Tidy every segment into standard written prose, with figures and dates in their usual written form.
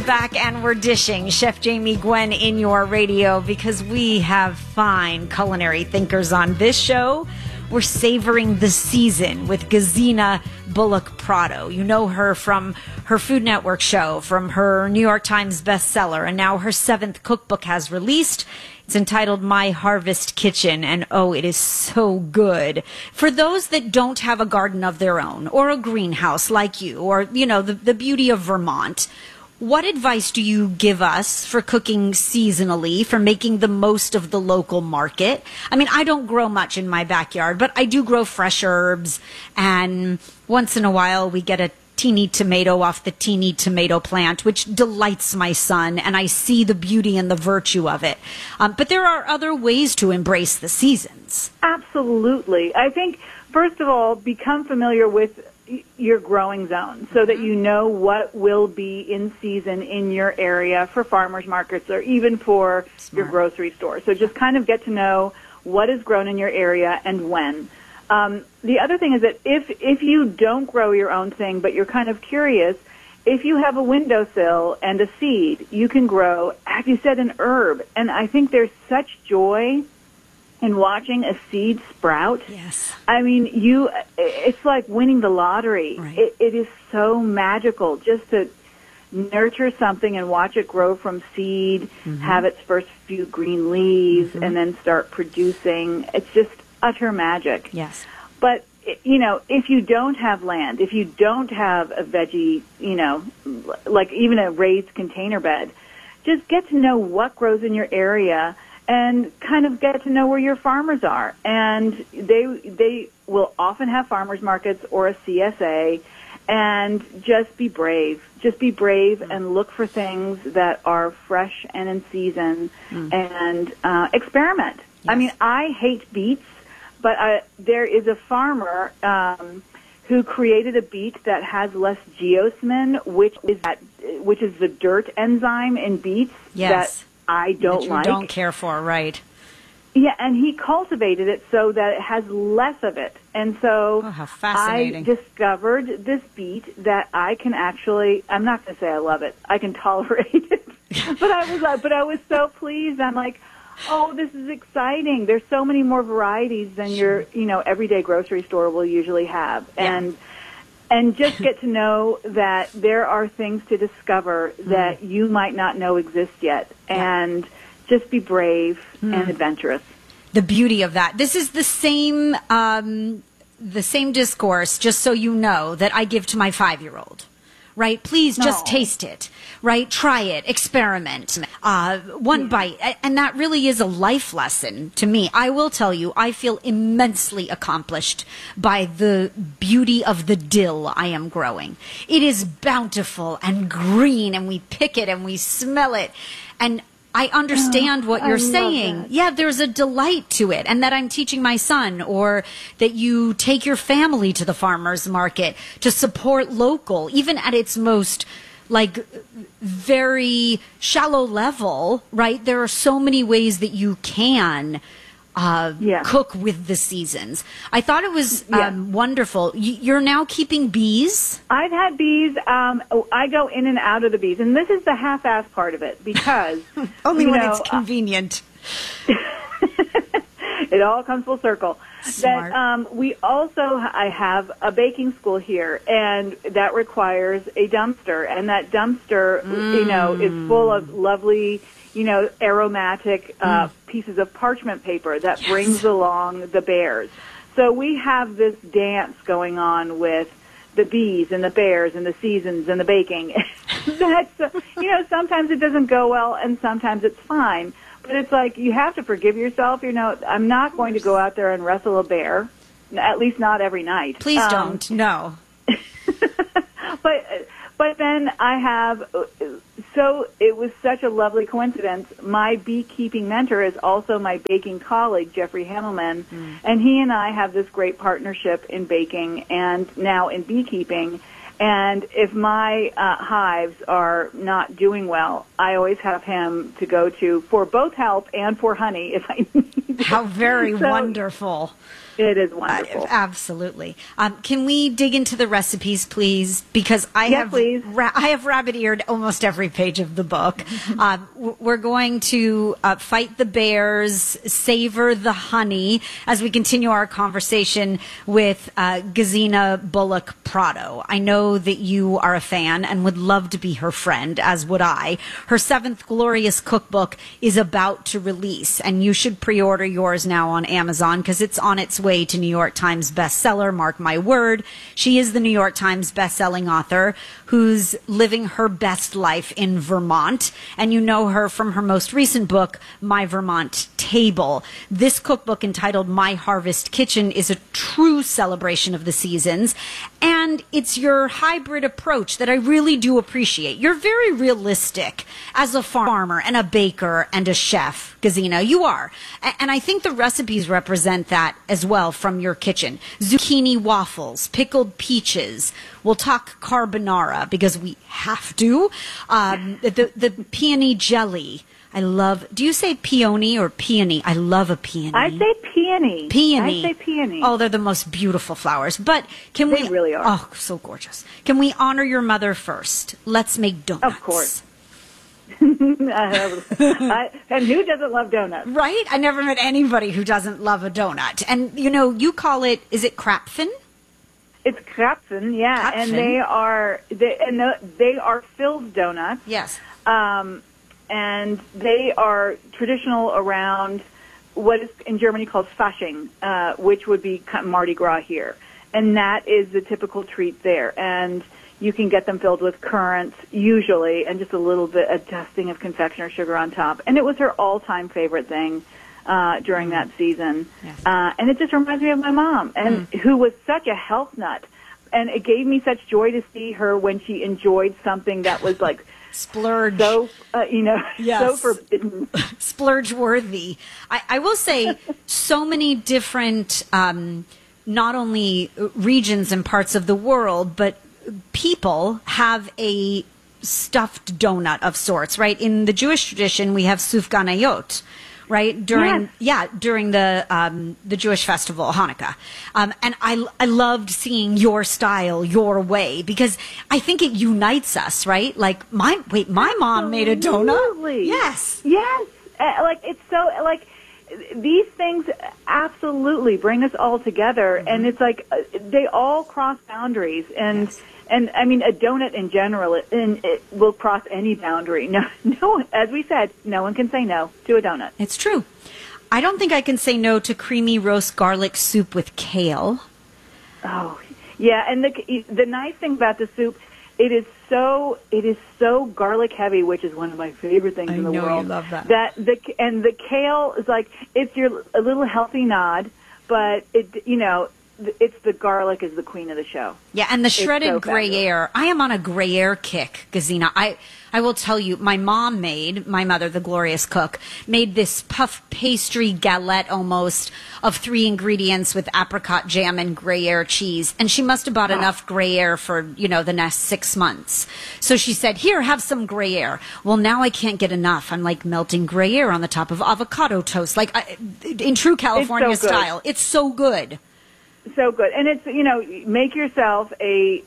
back and we're dishing Chef Jamie Gwen in your radio because we have fine culinary thinkers on this show. We're savoring the season with Gesine Bullock Prado. You know her from her Food Network show, from her New York Times bestseller, and now her 7th cookbook has released. It's entitled My Harvest Kitchen, and oh, it is so good. For those that don't have a garden of their own, or a greenhouse like you, or, you know, the beauty of Vermont, what advice do you give us for cooking seasonally, for making the most of the local market? I mean, I don't grow much in my backyard, but I do grow fresh herbs, and once in a while we get a teeny tomato off the teeny tomato plant, which delights my son, and I see the beauty and the virtue of it. But there are other ways to embrace the seasons. Absolutely. I think, first of all, become familiar with your growing zone so that you know what will be in season in your area for farmers markets or even for your grocery store. So just kind of get to know what is grown in your area and when. The other thing is that if you don't grow your own thing, but you're kind of curious, if you have a windowsill and a seed, you can grow, as you said, an herb. And I think there's such joy in watching a seed sprout. Yes. I mean, it's like winning the lottery. Right. It is so magical just to nurture something and watch it grow from seed, have its first few green leaves, and then start producing. It's just utter magic. Yes. But, you know, if you don't have land, if you don't have a veggie, you know, like even a raised container bed, just get to know what grows in your area and kind of get to know where your farmers are. And they will often have farmers markets or a CSA, and just be brave. Just be brave and look for things that are fresh and in season and experiment. Yes. I mean, I hate beets, but there is a farmer who created a beet that has less geosmin, which is the dirt enzyme in beets that I don't like. Don't care for, right? Yeah, and he cultivated it so that it has less of it. And so how fascinating. I discovered this beet that I can actually, I'm not going to say I love it, I can tolerate it. but I was so pleased. I'm like, oh, this is exciting. There's so many more varieties than your, everyday grocery store will usually have. Yeah. And just get to know that there are things to discover that you might not know exist yet. And just be brave and adventurous. The beauty of that. This is the same discourse, just so you know, that I give to my 5-year-old. Right? Please just taste it. Right? Try it. Experiment. One bite. And that really is a life lesson to me. I will tell you, I feel immensely accomplished by the beauty of the dill I am growing. It is bountiful and green, and we pick it and we smell it. And I understand what you're saying. That. Yeah, there's a delight to it, and that I'm teaching my son, or that you take your family to the farmer's market to support local, even at its most very shallow level, right? There are so many ways that you can cook with the seasons. I thought it was wonderful. You're now keeping bees? I've had bees. I go in and out of the bees, and this is the half-ass part of it because only when it's convenient. It all comes full circle. Smart. I have a baking school here, and that requires a dumpster, and that dumpster, is full of lovely, aromatic pieces of parchment paper that brings along the bears. So we have this dance going on with the bees and the bears and the seasons and the baking. Sometimes it doesn't go well and sometimes it's fine. But it's like you have to forgive yourself. I'm not going to go out there and wrestle a bear, at least not every night. Please don't. No. But then I have, so it was such a lovely coincidence. My beekeeping mentor is also my baking colleague, Jeffrey Hammelman, and he and I have this great partnership in baking and now in beekeeping. And if my hives are not doing well, I always have him to go to for both help and for honey if I need. How very wonderful. It is wonderful. Absolutely. Can we dig into the recipes, please? Because I please. I have rabbit-eared almost every page of the book. We're going to fight the bears, savor the honey, as we continue our conversation with Gesina Bullock Prado. I know that you are a fan and would love to be her friend, as would I. Her 7th Glorious Cookbook is about to release, and you should pre-order yours now on Amazon because it's on its way to New York Times bestseller, mark my word. She is the New York Times bestselling author who's living her best life in Vermont, and you know her from her most recent book, My Vermont Table. This cookbook, entitled My Harvest Kitchen, is a true celebration of the seasons, and it's your hybrid approach that I really do appreciate. You're very realistic as a farmer and a baker and a chef, Gesina. You are. And I think the recipes represent that as well from your kitchen. Zucchini waffles, pickled peaches. We'll talk carbonara because we have to. The peony jelly. I love, do you say peony or peony? I love a peony. I say peony. Peony. I say peony. Oh, they're the most beautiful flowers. But can They really are. Oh, so gorgeous. Can we honor your mother first? Let's make donuts. Of course. And who doesn't love donuts? Right? I never met anybody who doesn't love a donut. And, you know, you call it, is it Krapfen? It's Krapfen, yeah. Krapfen. And they are filled donuts. Yes. And they are traditional around what is in Germany called Fasching, which would be Mardi Gras here. And that is the typical treat there. And you can get them filled with currants, usually, and just a dusting of confectioner sugar on top. And it was her all-time favorite thing during that season. Yes. And it just reminds me of my mom, and who was such a health nut. And it gave me such joy to see her when she enjoyed something that was like splurge. So, Yes. so forbidden. Splurge worthy. I will say so many different, not only regions and parts of the world, but people have a stuffed donut of sorts, right? In the Jewish tradition, we have sufganayot, right? During the Jewish festival, Hanukkah. And I loved seeing your style, your way, because I think it unites us, right? Like my mom made a donut. Absolutely. Yes. Yes. It's so, these things absolutely bring us all together, and it's like they all cross boundaries, and yes. And I mean, a donut in general, it will cross any boundary. No, as we said, no one can say no to a donut. It's true. I don't think I can say no to creamy roast garlic soup with kale. Oh, yeah, and the nice thing about the soup, it is so garlic heavy, which is one of my favorite things in the world. I know you love that. The kale is like, it's a little healthy nod, but it's the garlic is the queen of the show. Yeah, and the shredded so Gruyere. I am on a Gruyere kick, Gesina. I will tell you, my mother, the glorious cook, made this puff pastry galette almost of 3 ingredients with apricot jam and Gruyere cheese. And she must have bought enough Gruyere for, the next 6 months. So she said, here, have some Gruyere. Well, now I can't get enough. I'm like melting Gruyere on the top of avocado toast, in true California style. It's so good. So good. And it's, make yourself a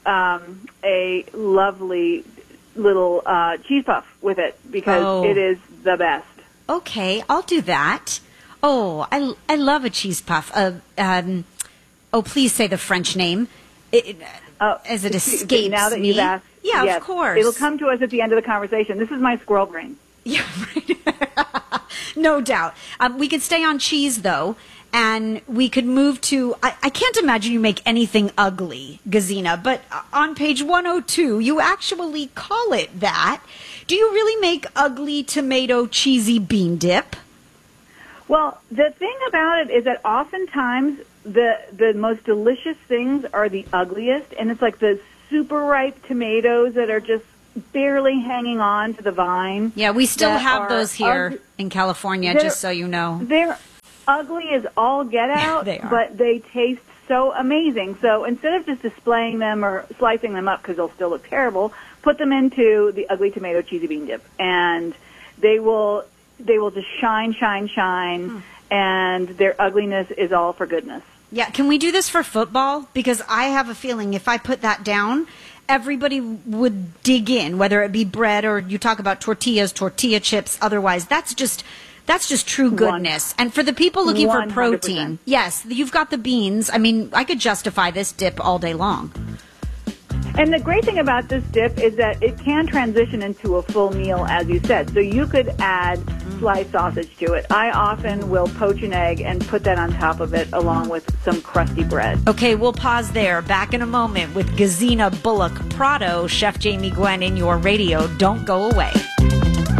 lovely little cheese puff with it, because it is the best. Okay, I'll do that. Oh, I love a cheese puff. Please say the French name. As it escapes now that me. You've asked, yeah, yes, of course. It'll come to us at the end of the conversation. This is my squirrel brain. Yeah, right. No doubt. We could stay on cheese, though, and we could move to, I can't imagine you make anything ugly, Gesina, but on page 102, you actually call it that. Do you really make ugly tomato cheesy bean dip? Well, the thing about it is that oftentimes the most delicious things are the ugliest, and it's like the super ripe tomatoes that are just barely hanging on to the vine. Yeah, we still have those here in California, just so you know. They're ugly as all get out, they are. but they taste so amazing. So instead of just displaying them or slicing them up because they'll still look terrible, put them into the ugly tomato cheesy bean dip, and they will just shine, and their ugliness is all for goodness. Yeah, can we do this for football? Because I have a feeling if I put that down, everybody would dig in, whether it be bread or you talk about tortillas, tortilla chips, otherwise. That's just true goodness. And for the people looking 100%. For protein, yes, you've got the beans. I mean, I could justify this dip all day long. And the great thing about this dip is that it can transition into a full meal, as you said. So you could add sliced sausage to it. I often will poach an egg and put that on top of it along with some crusty bread. Okay, we'll pause there. Back in a moment with Gesina Bullock Prado, Chef Jamie Gwen in your radio. Don't go away.